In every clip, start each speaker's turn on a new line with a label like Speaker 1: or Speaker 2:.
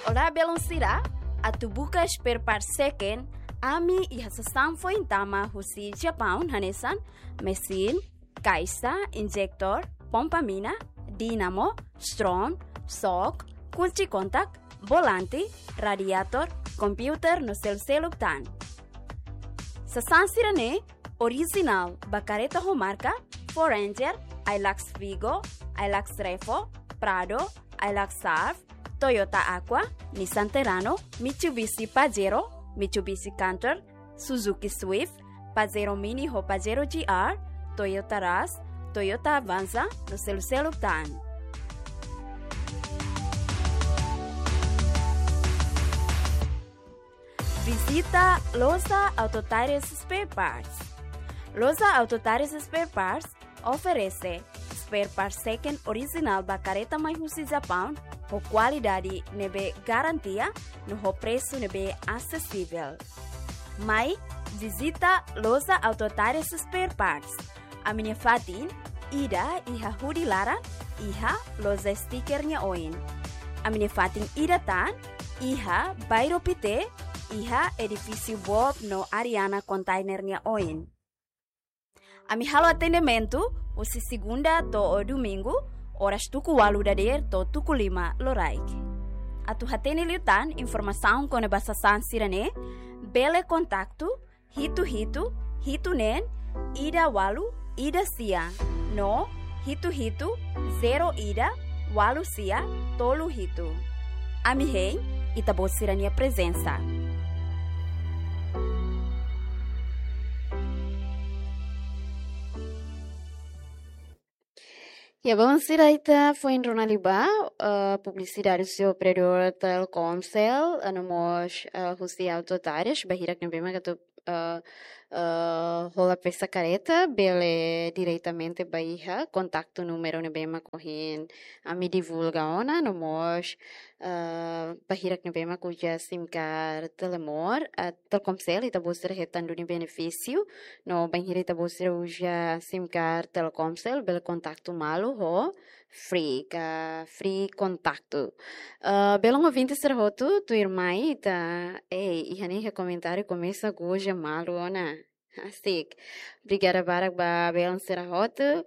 Speaker 1: Ora belonsira, atu buka spare part second, ami ihasasang foi tama husi Japão hanesan, mesin, kaisa, injector, pompa mina, dinamo, strong, shock, kunci kontak, volante, radiator, computer no seluptan. Sasansira ne original bacareta marca Ford Ranger, Hilux Vigo, Hilux Revo, Prado, Hilux Surf, Toyota Aqua, Nissan Terrano, Mitsubishi Pajero, Mitsubishi Canter, Suzuki Swift, Pajero Mini ho Pajero GR, Toyota Rush, Toyota Avanza no seluptan. Visita Loza Autotires Spare Parts. Loza Autotires Spare Parts oferece spare parts second original bacareta mais husi Japão, com qualidade nebe garantia, no preço nebe acessível. Mas visita Loza Autotires Spare Parts. A minha fatin, ida iha hudi lara, iha Loza stickernya oin. A minha fatin ida tan, iha bairo pite, iha edifício Bob no Ariana containernya oin. Ami halo atendimento, usi segunda to domingo, horas tuku walu dader to tuku 5 loraik. Atu hatene liutan informação com a basa sansirane, bele contacto, hitu nen, ida walu, ida sia, no, hitu, 0 ida, walu sia, tolu hitu. Ami hei, itabosirania presença.
Speaker 2: Ya, vamos ita foi em Ronaliba, publicidade do operador Telkomsel, anumos husi autotárias, bahirak na bema gato rola pesa careta, bele diretamente baiha, contacto número na bema correndo, a me divulga ona, anumos bahirak na bema cuja sim card telemor, Telkomsel ita buscar retando ni benefício, no bahira ita buscar uja sim card Telkomsel, bele contacto malu ho, free contacto. Belong ouvinte ser roto, tu irmã ita, ihani comentário começa hoje malu ona. Asik. Obrigada barak ba belong ser roto.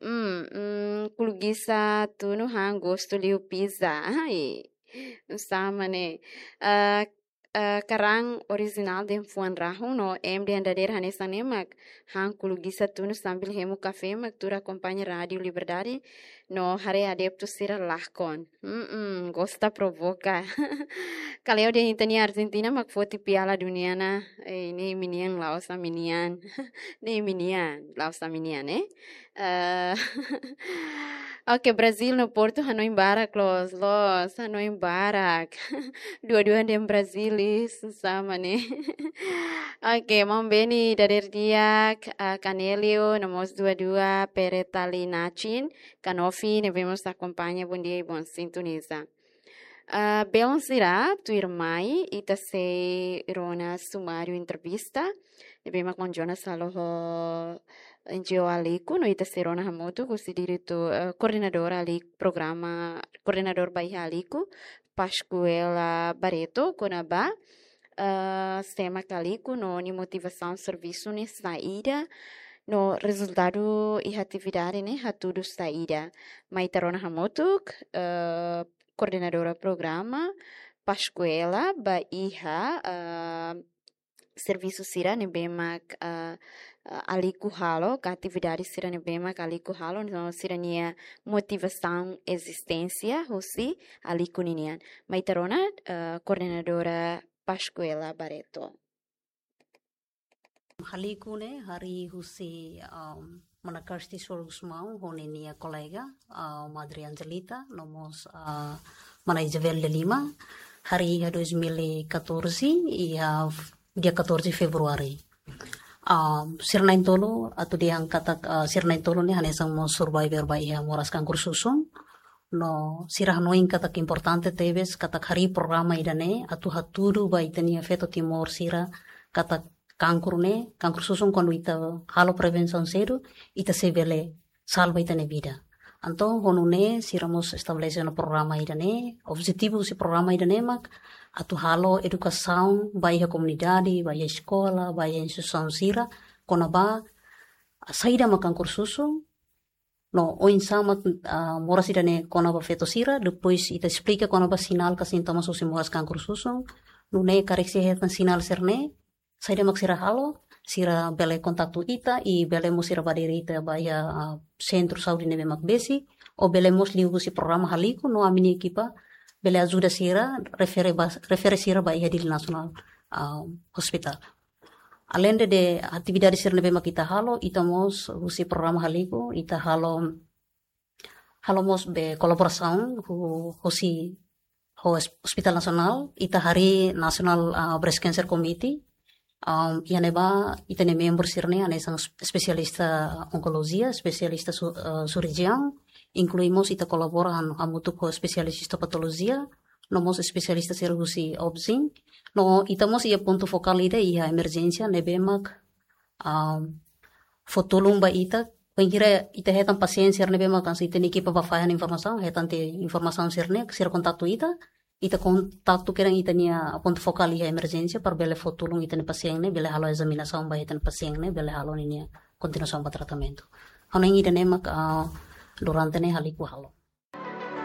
Speaker 2: Kulugisa tu no hang gosto liu pizza. Ai. Sama ne. Karang original de fuan rahu no MD andader hanesan emak hang kulugisa tu no sambil hemu kafe mak tura acompanha rádio Liberdade no hare adepto sira lahkon. Gosta provoca. Kaleo de hintani Argentina mak foti piala dunia na ini minian lausa minian. Ne minian lausa minian Oke, Brasil no Porto Hanoi Barak los Hanoi Barak. Dua-dua dem Brasilis sama nih. Oke, Mombeni dari dia Canelio nomos 22 Peretalinatin Canofi devemos acompanhar bom dia e bom sintoniza. Bem será tu irmã ita se irona sumário entrevista devemos com Jonas Aloho NGO Aliku, no ita serona hamoto, kusi diretor coordenador ali programa coordenador Bahia Aliku, Pascoela Barreto, Conaba, tema Calico, no ni motivação serviço ni saída, no resultado e atividade né, hatudo saída. Maitarona hamoto, coordenadora programa, Pascoela Bahia, serviço sira ne bemak aliku halo, que atividade sira ne bemak aliku halo, no sirania motivação existência, hosi aliku ninian. Maitarona coordenadora Pascoela Barreto.
Speaker 3: Haliku ne hari husi manakasti solusmau honenia kolega Madre Angelita nomos mana Isabel de Lima hari 2014 ia dia 14 Februari. Sirnain tolo atau dia angkat sirnain tolo ni hanesang mo survivor ba ia moras kanker susung no sirah noing katak importante tebes katak hari programa idane atu haturu ba itania feto timor sira katak kanker susung kondo ita halo prevenção cedo ita se vele salva itane vida Anto honune siramos estabelecer no programa idane, objetivo si programa idane mak atu halo educação vai a comunidade, vai a escola, vai a instituição sira, kona ba saída makan kursusu no oin sama moras idane kona ba feto sira, depois ita explica kona ba sinal ka sintomas usi moras kan kursusu, nune kareksi hetan sinal serne, saída mak sira halo, sira bele kontaktu ita i bele mo sira badiri ita baya centro saudi nebe mak besi o bele mos liugu si programa haliku no amini kipa bele ajuda sira refere sira baya di nasional hospital. Além de atividades sira nebe mak ita halo ita mos usi programa haliku ita halo mos be kolaboração husi hospital nasional ita hari nasional breast cancer committee. Yaneba itane membro sirne ane sang especialista oncologia, especialista cirurgião, incluímos ita colabora amutu ko especialista patologia, nomos especialista cirurgi obsin, no itamos ia ponto focal ida ia emergência nebemak fotolum ba ita pengira ita hetan pasien sirne bemak kan itane ki pabafayan informação, hetan te informação sirne sir kontaktu ita kontaktu kerang ita nia ponto focal ia emergência par bele fotulung ita ne pasien ne bele halo examinação ba ita ne pasien ne bele halo ni nia continuação ba tratamento. Hano ingi dane mak durante ne haliku halo.